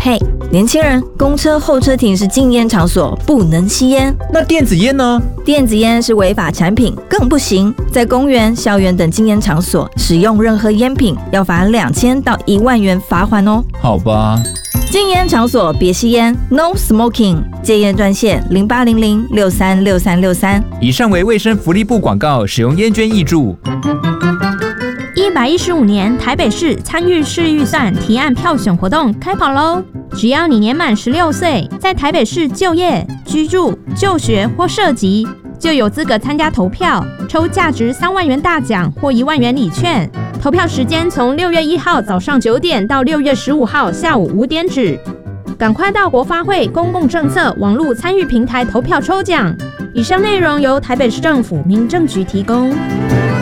嘿，年轻人，公车候车亭是禁烟场所，不能吸烟。 那电子烟呢？ 电子烟是违法产品，更不行。在公园、校园等禁烟场所使用任何烟品，要罚2000到1万元罚款哦。 好吧。 禁烟场所别吸烟 ，No Smoking。戒烟专线0800636363。 以上为卫生福利部广告，使用烟捐挹注。 115年台北市参与市预算提案票选活动开跑喽！只要你年满16岁，在台北市就业、居住、就学或涉及，就有资格参加投票，抽价值3万元大奖或1万元礼券。投票时间从6月1号早上9点到6月15号下午5点止。赶快到国发会公共政策网络参与平台投票抽奖。以上内容由台北市政府民政局提供。